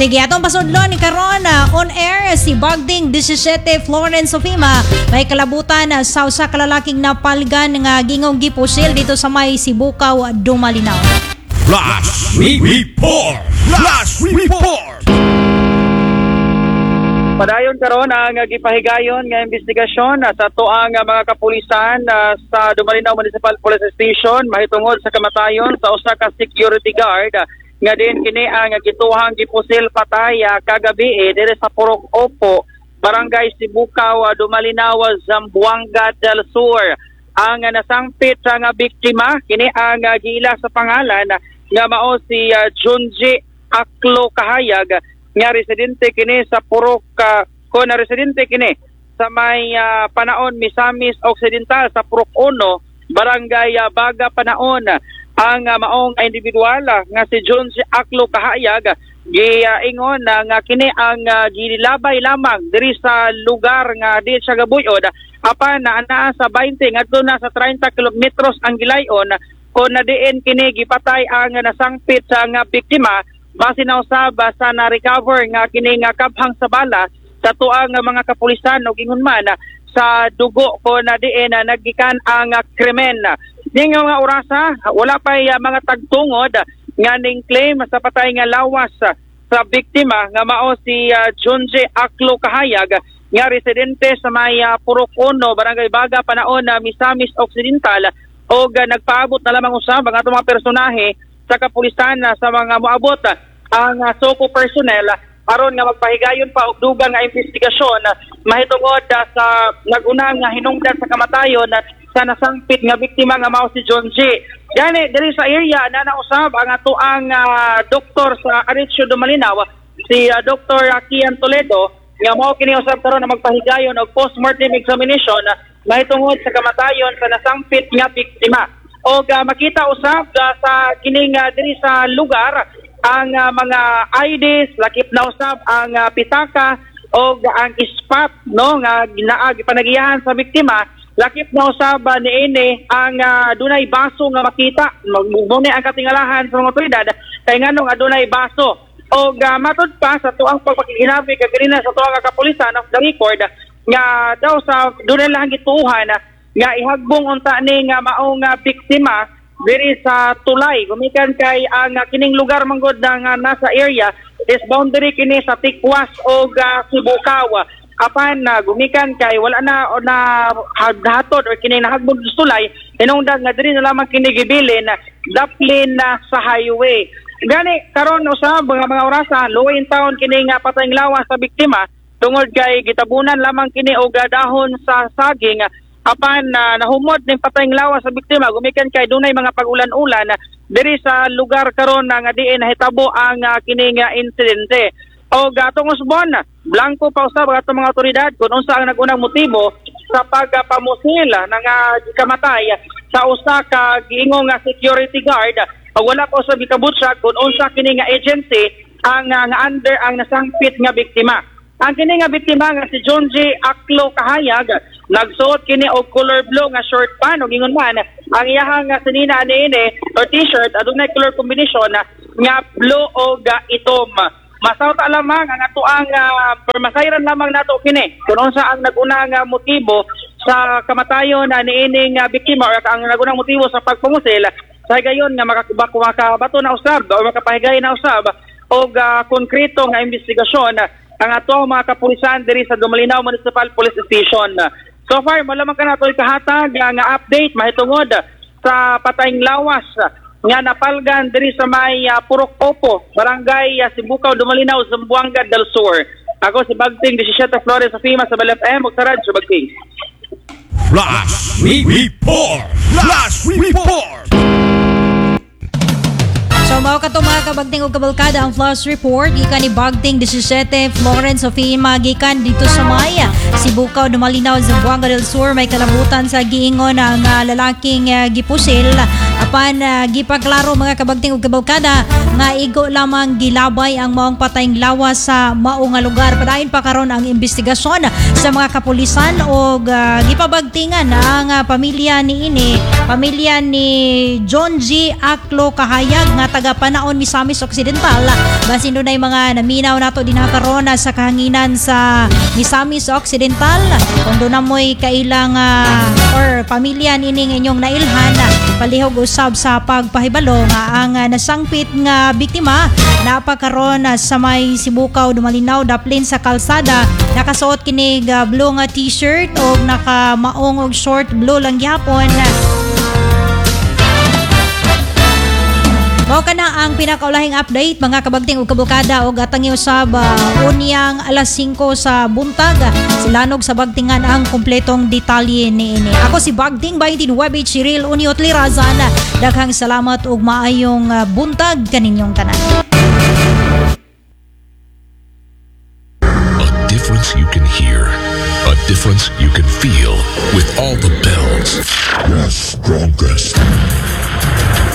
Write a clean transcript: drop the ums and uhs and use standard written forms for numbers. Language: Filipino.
Sige, atong pasudlon ni karon on air si Bagding 17 Florence Sofima may kalabutan sa usa ka lalaking napalgan nga gingong gipusil dito sa may Sibukaw, Dumalinaw. Flash Report! Flash Report! Padayon karon ang gipahigayon nga investigasyon sa tuang mga kapulisan sa Dumalinaw Municipal Police Station mahitungod sa kamatayon sa usa ka security guard nga din kini ang gituhang gipusil patay kagabi dire sa Purok Opo, Barangay Sibukaw, Dumalinaw, Zamboanga del Sur. Ang nasangpit nga biktima kini ang giila sa pangalan nga mao si Junji Aklo Kahayag nga residente kini sa Purok na residente kini sa may Panaon, Misamis Occidental sa Purok 1, Barangay Baga, Panaon. Ang maong individual nga si Junji Aklo Kahayag giingon nga kini ang gilabay lamang diri sa lugar nga di siya gabuyod apan naa sa 20 ngadto na sa 30 kilometros ang gilayon kon na diin kini gipatay ang nasangpit sa nga biktima base na usab sa na-recover nga kini nga kabhang sa bala sa tuang mga kapulisan ug ingon man sa dugo ko na diin naggikan ang krimen. Ning nga orasa wala pa mga tagtungod nga ning claim sa patay nga lawas sa biktima nga mao si Junji Aklo Kahayag nga residente sa may Purok 1, Barangay Baga, Panaon, Misamis Occidental o nagpaabot na lamang usab ang atong mga personahe sa kapulisan sa mga moabot ang SOCO personnel aron nga magpahigayon pa og dugang nga investigasyon mahitungod sa nagunang nga hinungdan sa kamatayon sa nasangpit nga biktima nga mao si Junji. Gani diri sa area na nausab ang ato ang doktor sa Aricio Dumalinaw si Dr. Kian Toledo nga mao kini usab karon na magpahigayon og postmortem examination mahitungod sa kamatayon sa nasangpit nga biktima. Og makita usab sa kining diri sa lugar ang mga IDs, lakip na usab ang pitaka o ang spot no nga gipanagiyahan sa biktima, lakip na usab niini ang dunay baso nga makita. Mugmuni ang katingalahan sa mga otoridad kay nganong adunay baso. O matud pa sa tuang pagpakiginabi kaganina sa tuang kapulisan of the record nga daw sa dunay lang gituuhan nga ihagbong unta ni nga maong biktima diri sa tulay gumikan kay ang kining lugar manggod nga nasa area is boundary kini sa Tikwas o Sibukaw apan gumikan kay wala na hatod or kini nahagbon sa tulay hinungdan nga diri na lamang kini gibilin daplin sa highway. Gani karon usab mga orasa low in town kini nga patayng lawas sa biktima tungod kay gitabunan lamang kini og dahon sa saging apan nahumod ning patayng lawas sa biktima gumikan kay dunay mga pag-ulan-ulan diri sa lugar karon nga diin nahitabo ang kining insidente. O gatong usbon blanco pa usab atong mga otoridad kung unsa ang nagunang motibo sa pagpamusil ng kamatay sa usa ka giingong security guard o wala pa usab gikabutsag kung unsa kini nga agency ang nga under ang nasangpit nga biktima. Ang kini nga biktima nga si Junji Aklo Kahayag nagsuot kini og color blue nga short pan ug ingon man ang iyahang sinina niini or t-shirt adunay color combination nga blue og itom. Masawta lamang ang atoang permasayran lamang nato kini kung unsa ang nagunang motibo sa kamatayon niining biktima or ang nagunang motibo sa pagpamusil sa gayon nga makabato na usab o makapahigay na usab og konkreto nga investigasyon ang ato mga kapulisan diri sa Dumalinaw Municipal Police Station. So far, malamang ka na ito ikahatag nga update mahitungod sa patayng lawas nga napalgan diri sa may Purok Opo, Barangay Sibukaw, Dumalinaw, Zamboanga del Sur. Ako si Bagding 17 Florence Sofima sa BalFM ug sa Radyo Bagding. Flash Report! Flash Report! So mao ka to mga kabagting ug kabalkada ang Flash Report gikan ni Bagding 17 Florence Sofima gikan dito sa Maya Sibukaw, Dumalinaw, Zamboanga del Sur may kalabutan sa giingon ang lalaking gipusil Apan gipaklaro mga kabagting ug kabalkada nga igo lamang gilabay ang maong patayng lawas sa mao nga lugar. Padayon pa karon ang investigasyon sa mga kapulisan og gipabagtingan ang pamilya ni John G. Aklo Kahayag nga taga Panaon, Misamis Occidental. Basin dunay mga naminaw nato dinakaron sa kahanginan sa Misamis Occidental. Kung doon na mo'y kailang or pamilya nining inyong nailhan, palihog usab sa pagpahibalo nga ang nasangpit nga biktima napakaron sa may Sibukaw, Dumalinaw, daplin sa kalsada. Nakasuot kinig blue nga t-shirt o nakamaong og short blue lang gyapon. Mao kana ang pinakaulahing update mga kabagting ug kabukada og atang usab unyang alas 5 sa buntag silanog sa bagtingan ang kompletong detalye niini. Ako si Bagding 29 Chiril Uniot Lirazan. Daghang salamat ug maayong buntag kaninyong tanan. A difference you can hear, a difference you can feel with all the bells. Yes, strongest.